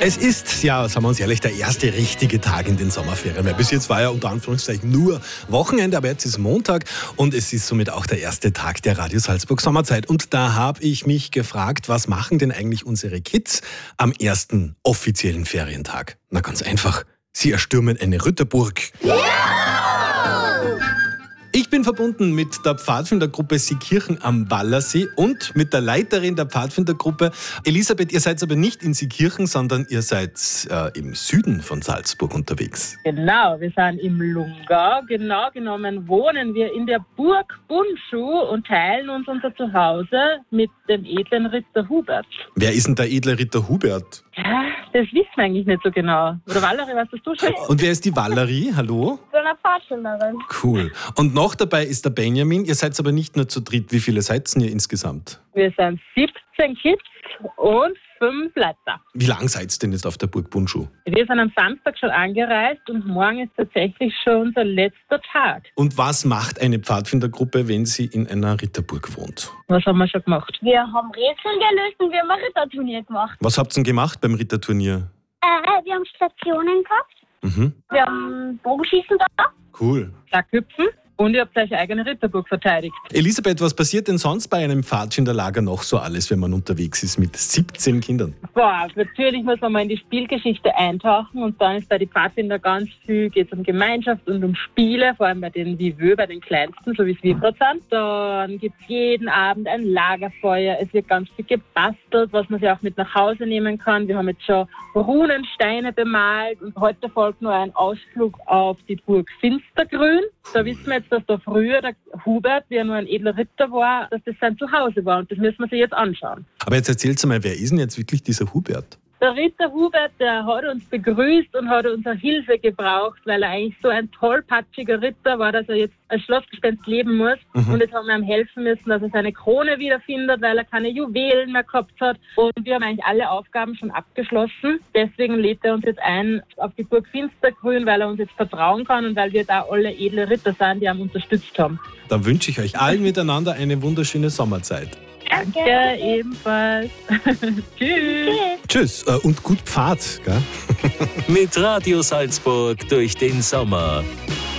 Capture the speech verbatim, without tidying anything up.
Es ist, ja, sagen wir uns ehrlich, der erste richtige Tag in den Sommerferien. Weil bis jetzt war ja unter Anführungszeichen nur Wochenende, aber jetzt ist Montag und es ist somit auch der erste Tag der Radio Salzburg Sommerzeit. Und da habe ich mich gefragt, was machen denn eigentlich unsere Kids am ersten offiziellen Ferientag? Na ganz einfach, sie erstürmen eine Ritterburg. Ja! Ich bin verbunden mit der Pfadfindergruppe Seekirchen am Wallersee und mit der Leiterin der Pfadfindergruppe. Elisabeth, ihr seid aber nicht in Seekirchen, sondern ihr seid äh, im Süden von Salzburg unterwegs. Genau, wir sind im Lungau. Genau genommen wohnen wir in der Burg Bundschuh und teilen uns unser Zuhause mit dem edlen Ritter Hubert. Wer ist denn der edle Ritter Hubert? Ja, das wissen wir eigentlich nicht so genau. Oder Valerie, weißt das du schon? Und wer ist die Valerie? Hallo? Ich bin eine Pfadfinderin. Cool. Und noch dabei ist der Benjamin. Ihr seid aber nicht nur zu dritt. Wie viele seid ihr insgesamt? Wir sind siebzehn Kids und fünf Leiter. Wie lange seid ihr denn jetzt auf der Burg Bundschuh? Wir sind am Samstag schon angereist und morgen ist tatsächlich schon unser letzter Tag. Und was macht eine Pfadfindergruppe, wenn sie in einer Ritterburg wohnt? Was haben wir schon gemacht? Wir haben Rätsel gelöst und wir haben ein Ritterturnier gemacht. Was habt ihr denn gemacht beim Ritterturnier? Äh, wir haben Stationen gehabt. Mhm. Wir haben Bogenschießen da. Cool. Schlaghüpfen. Und ihr habt eure eigene Ritterburg verteidigt. Elisabeth, was passiert denn sonst bei einem Pfadfinderlager noch so alles, wenn man unterwegs ist mit siebzehn Kindern? Boah, natürlich muss man mal in die Spielgeschichte eintauchen und dann ist bei den Pfadfinder ganz viel, geht es um Gemeinschaft und um Spiele, vor allem bei den Viveux, bei den Kleinsten, so wie es wir gerade sind. Dann gibt es jeden Abend ein Lagerfeuer, es wird ganz viel gebastelt, was man sich auch mit nach Hause nehmen kann. Wir haben jetzt schon Runensteine bemalt und heute folgt nur ein Ausflug auf die Burg Finstergrün. Da wissen wir jetzt, dass da früher der Hubert, wie er nur ein edler Ritter war, dass das sein Zuhause war und das müssen wir sich jetzt anschauen. Aber jetzt erzähl's mal, wer ist denn jetzt wirklich dieser Hubert? Der Ritter Hubert, der hat uns begrüßt und hat unsere Hilfe gebraucht, weil er eigentlich so ein tollpatschiger Ritter war, dass er jetzt als Schlossgespenst leben muss. Mhm. Und jetzt haben wir ihm helfen müssen, dass er seine Krone wiederfindet, weil er keine Juwelen mehr gehabt hat. Und wir haben eigentlich alle Aufgaben schon abgeschlossen. Deswegen lädt er uns jetzt ein auf die Burg Finstergrün, weil er uns jetzt vertrauen kann und weil wir da alle edle Ritter sind, die ihn unterstützt haben. Dann wünsche ich euch allen miteinander eine wunderschöne Sommerzeit. Danke, ebenfalls. Tschüss. Tschüss äh, und gut Pfad. Gell? Mit Radio Salzburg durch den Sommer.